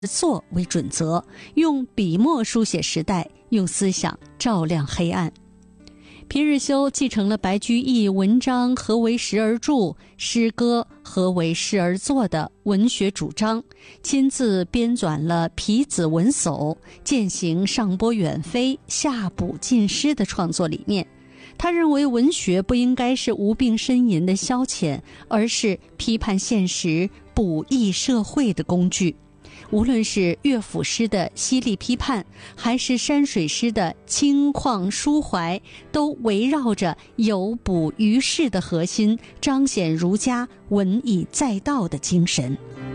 作为准则，用笔墨书写时代，用思想照亮黑暗。皮日休继承了白居易文章何为时而著，诗歌何为时而作的文学主张，亲自编纂了《皮子文叟》，践行上波远飞，下补进诗的创作理念。他认为文学不应该是无病呻吟的消遣，而是批判现实、补益社会的工具。无论是乐府诗的犀利批判，还是山水诗的清旷抒怀，都围绕着有补于世的核心，彰显儒家文以载道的精神。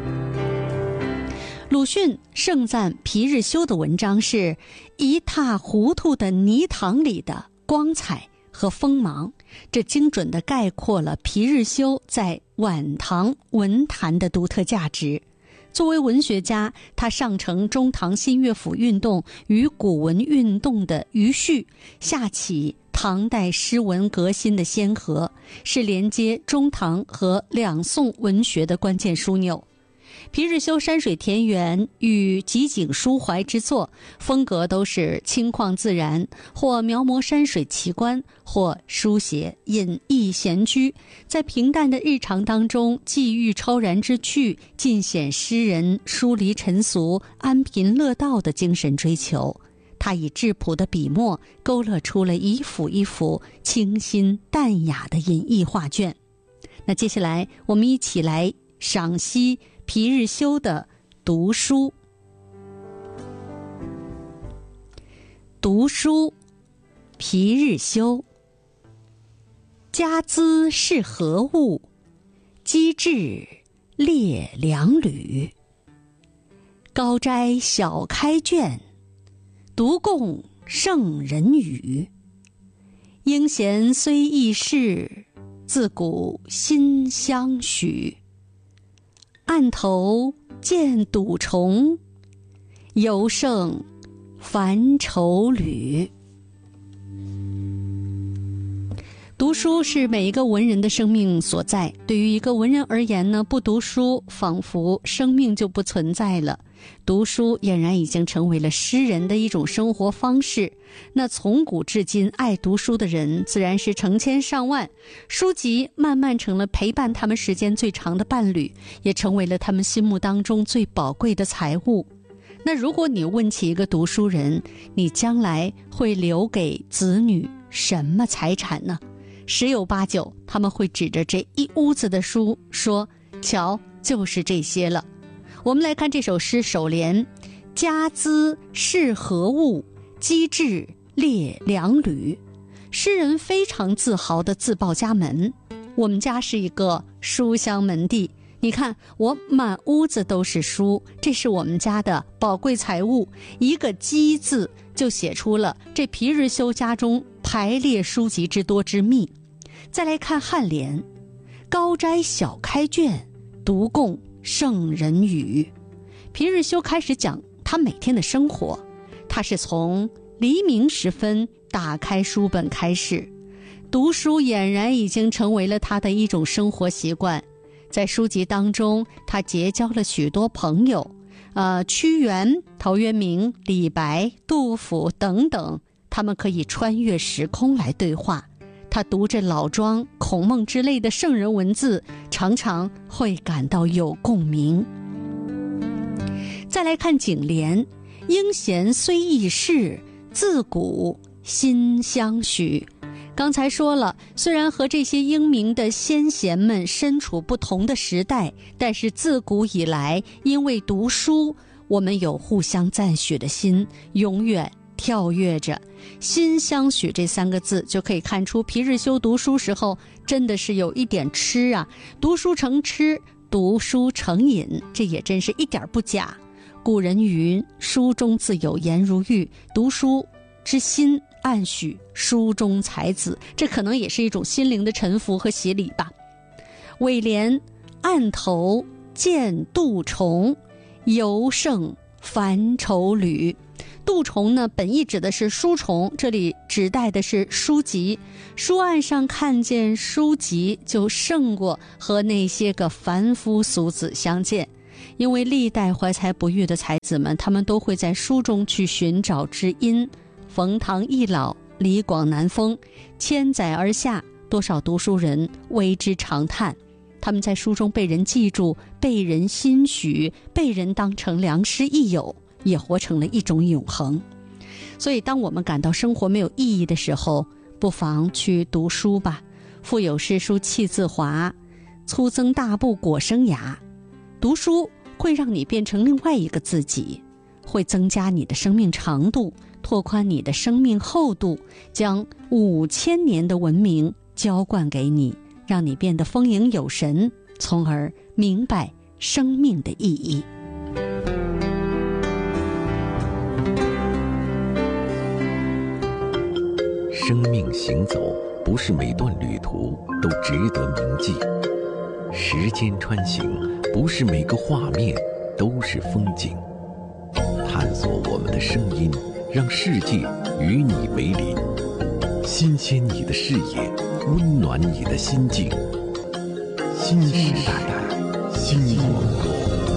鲁迅盛赞皮日休的文章是一塌糊涂的泥塘里的光彩和锋芒，这精准地概括了皮日休在晚唐文坛的独特价值。作为文学家，他上承中唐新乐府运动与古文运动的余绪，下启唐代诗文革新的先河，是连接中唐和两宋文学的关键枢纽。皮日休山水田园与集景抒怀之作，风格都是清旷自然，或描摹山水奇观，或书写隐逸闲居，在平淡的日常当中寄寓超然之趣，尽显诗人疏离尘俗、安贫乐道的精神追求。他以质朴的笔墨勾勒出了一幅一幅清新淡雅的隐逸画卷。那接下来我们一起来赏析皮日休的读书。读书，皮日休。家资是何物？机智列两履。高斋小开卷，独供圣人语。英贤虽易事，自古心相许。案头见赌虫，犹胜凡愁侣。读书是每一个文人的生命所在，对于一个文人而言呢，不读书仿佛生命就不存在了。读书俨然已经成为了诗人的一种生活方式。那从古至今爱读书的人自然是成千上万，书籍慢慢成了陪伴他们时间最长的伴侣，也成为了他们心目当中最宝贵的财物。那如果你问起一个读书人，你将来会留给子女什么财产呢？十有八九他们会指着这一屋子的书说，瞧，就是这些了。我们来看这首诗首联，家资是何物？机智列两履。诗人非常自豪地自报家门，我们家是一个书香门第，你看我满屋子都是书，这是我们家的宝贵财物。一个机字就写出了这皮日休家中排列书籍之多之秘。再来看颔联，高斋小开卷，独供圣人语。皮日休开始讲他每天的生活，他是从黎明时分打开书本开始，读书俨然已经成为了他的一种生活习惯。在书籍当中，他结交了许多朋友，屈原、陶渊明、李白、杜甫等等，他们可以穿越时空来对话。他读着老庄、孔孟之类的圣人文字，常常会感到有共鸣。再来看颈联，英贤虽易事，自古心相许。刚才说了，虽然和这些英明的先贤们身处不同的时代，但是自古以来，因为读书，我们有互相赞许的心，永远跳跃着。心相许这三个字就可以看出皮日休读书时候真的是有一点痴啊，读书成痴，读书成瘾，这也真是一点不假。古人云，书中自有颜如玉，读书之心暗许书中才子，这可能也是一种心灵的臣服和洗礼吧。尾联，案头见杜虫，犹胜凡愁侣。杜虫呢，本意指的是书虫，这里指代的是书籍。书案上看见书籍，就胜过和那些个凡夫俗子相见。 因为历代怀才不遇的才子们，他们都会在书中去寻找知音。冯唐易老，李广难封，千载而下，多少读书人为之长叹。他们在书中被人记住，被人欣许，被人当成良师益友，也活成了一种永恒。所以当我们感到生活没有意义的时候，不妨去读书吧。腹有诗书气自华，粗增大布裹生涯。读书会让你变成另外一个自己，会增加你的生命长度，拓宽你的生命厚度，将5000年的文明浇灌给你，让你变得丰盈有神，从而明白生命的意义。 生命行走，不是每段旅途都值得铭记；时间穿行，不是每个画面都是风景。探索我们的声音，让世界与你为邻，新鲜你的视野，温暖你的心境。新时代，新广播。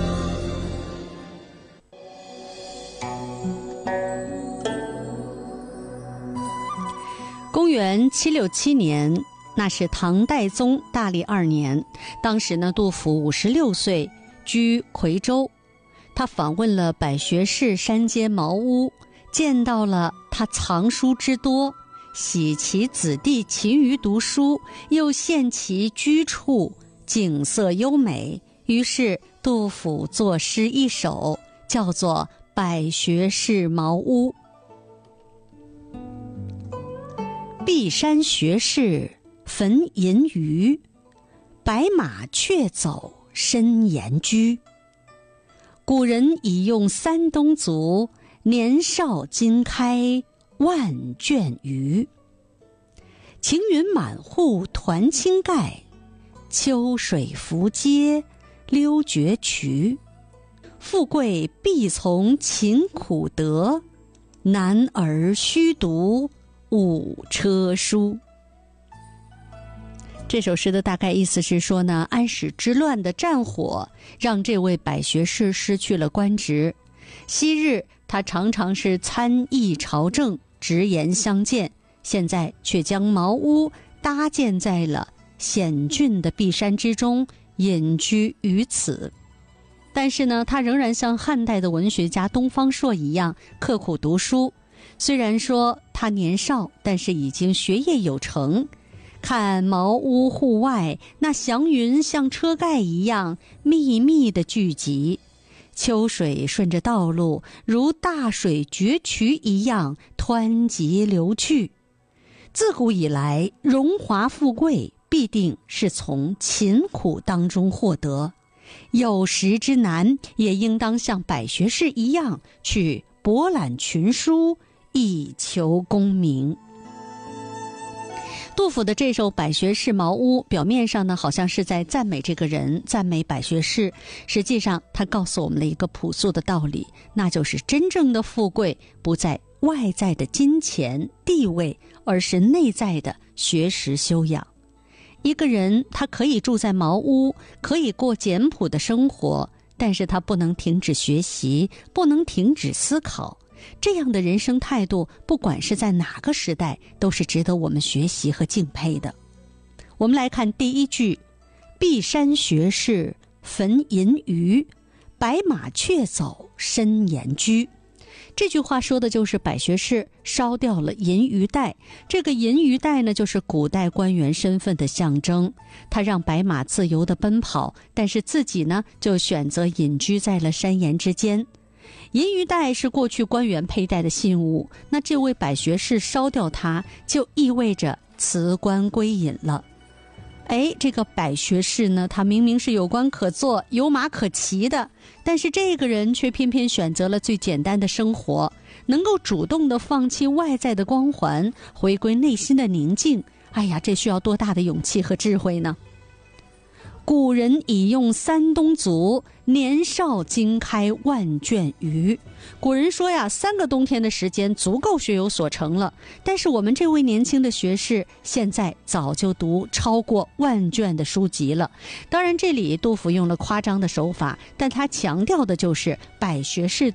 公元767年，那是唐代宗大历2年。当时呢，杜甫56岁，居夔州。他访问了百学士山间茅屋，见到了他藏书之多，喜其子弟勤于读书，又羡其居处景色优美。于是杜甫作诗一首，叫做《百学士茅屋》。碧山学士焚吟鱼，白马却走深岩居。古人已用三冬足，年少今开万卷余。晴云满户团青盖，秋水浮阶溜绝渠。富贵必从勤苦得，男儿须读5车书。这首诗的大概意思是说呢，安史之乱的战火让这位百学士失去了官职。昔日他常常是参议朝政，直言相见，现在却将茅屋搭建在了险峻的碧山之中，隐居于此。但是呢，他仍然像汉代的文学家东方朔一样刻苦读书。虽然说他年少，但是已经学业有成。看茅屋户外，那祥云像车盖一样密密的聚集，秋水顺着道路如大水决渠一样湍急流去。自古以来，荣华富贵必定是从勤苦当中获得，有识之男也应当像百学士一样去博览群书，以求功名。杜甫的这首《百学士茅屋》表面上呢，好像是在赞美这个人，赞美百学士。实际上，他告诉我们了一个朴素的道理，那就是真正的富贵不在外在的金钱地位，而是内在的学识修养。一个人他可以住在茅屋，可以过简朴的生活，但是他不能停止学习，不能停止思考。这样的人生态度，不管是在哪个时代，都是值得我们学习和敬佩的。我们来看第一句：碧山学士焚吟鱼，白马却走深岩居。这句话说的就是百学士烧掉了银鱼袋。这个银鱼袋呢，就是古代官员身份的象征。他让白马自由地奔跑，但是自己呢，就选择隐居在了山岩之间。银鱼袋是过去官员佩戴的信物，那这位百学士烧掉它，就意味着辞官归隐了。这个百学士呢，他明明是有官可做，有马可骑的，但是这个人却偏偏选择了最简单的生活，能够主动地放弃外在的光环，回归内心的宁静。这需要多大的勇气和智慧呢？古人已用三冬足， 年少经开万卷余。古人说呀，3个冬天的时间足够学有所成了。但是我们这位年轻的学士现在早就读超过万卷的书籍了。当然这里杜甫用了夸张的手法，但他强调的就是百学士